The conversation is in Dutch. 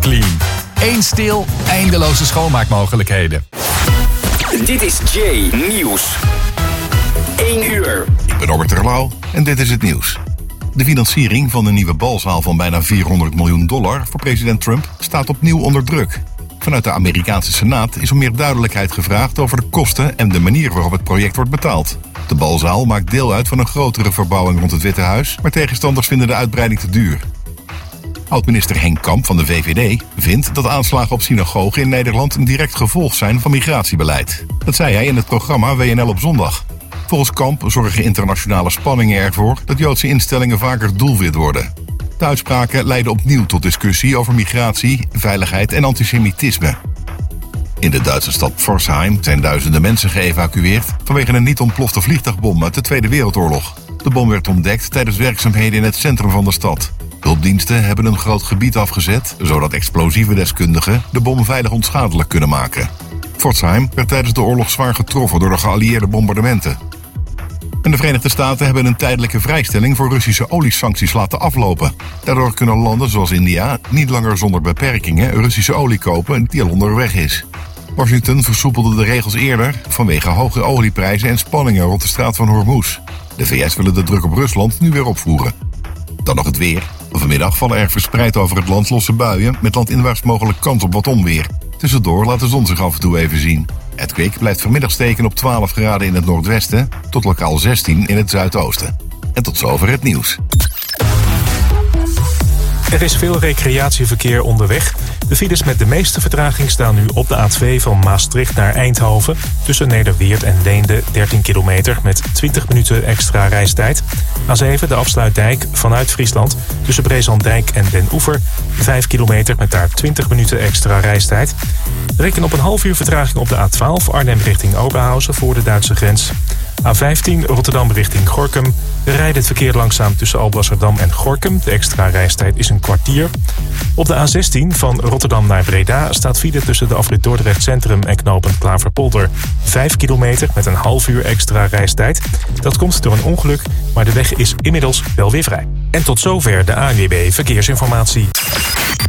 Clean. Eén stil, eindeloze schoonmaakmogelijkheden. Dit is Jay Nieuws. 1 uur. Ik ben Robert Terlouw en dit is het nieuws. De financiering van een nieuwe balzaal van bijna $400 miljoen voor president Trump staat opnieuw onder druk. Vanuit de Amerikaanse Senaat is om meer duidelijkheid gevraagd over de kosten en de manier waarop het project wordt betaald. De balzaal maakt deel uit van een grotere verbouwing rond het Witte Huis, maar tegenstanders vinden de uitbreiding te duur. Oud-minister Henk Kamp van de VVD vindt dat aanslagen op synagogen in Nederland een direct gevolg zijn van migratiebeleid. Dat zei hij in het programma WNL op zondag. Volgens Kamp zorgen internationale spanningen ervoor dat Joodse instellingen vaker doelwit worden. De uitspraken leiden opnieuw tot discussie over migratie, veiligheid en antisemitisme. In de Duitse stad Pforzheim zijn duizenden mensen geëvacueerd vanwege een niet ontplofte vliegtuigbom uit de Tweede Wereldoorlog. De bom werd ontdekt tijdens werkzaamheden in het centrum van de stad. Hulpdiensten hebben een groot gebied afgezet, zodat explosieve deskundigen de bom veilig onschadelijk kunnen maken. Pforzheim werd tijdens de oorlog zwaar getroffen door de geallieerde bombardementen. En de Verenigde Staten hebben een tijdelijke vrijstelling voor Russische oliesancties laten aflopen. Daardoor kunnen landen zoals India niet langer zonder beperkingen Russische olie kopen die al onderweg is. Washington versoepelde de regels eerder vanwege hoge olieprijzen en spanningen rond de straat van Hormuz. De VS willen de druk op Rusland nu weer opvoeren. Dan nog het weer. Vanmiddag vallen er verspreid over het land losse buien met landinwaarts mogelijk kans op wat onweer. Tussendoor laat de zon zich af en toe even zien. Het kwik blijft vanmiddag steken op 12 graden in het noordwesten tot lokaal 16 in het zuidoosten. En tot zover het nieuws. Er is veel recreatieverkeer onderweg. De files met de meeste vertraging staan nu op de A2 van Maastricht naar Eindhoven. Tussen Nederweert en Leende 13 kilometer met 20 minuten extra reistijd. A7 de afsluitdijk vanuit Friesland. Tussen Brezandijk en Den Oever 5 kilometer met daar 20 minuten extra reistijd. Reken op een half uur vertraging op de A12 Arnhem richting Oberhausen voor de Duitse grens. A15 Rotterdam richting Gorinchem. Rijdt het verkeer langzaam tussen Alblasserdam en Gorinchem. De extra reistijd is een kwartier. Op de A16 van Rotterdam naar Breda staat file tussen de afrit Dordrecht Centrum en knooppunt Klaverpolder. 5 kilometer met een half uur extra reistijd. Dat komt door een ongeluk, maar de weg is inmiddels wel weer vrij. En tot zover de ANWB Verkeersinformatie.